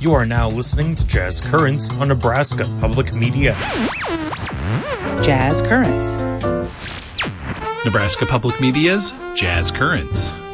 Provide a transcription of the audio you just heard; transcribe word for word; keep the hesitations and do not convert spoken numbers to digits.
You are now listening to Jazz Currents on Nebraska Public Media. Jazz Currents. Nebraska Public Media's Jazz Currents.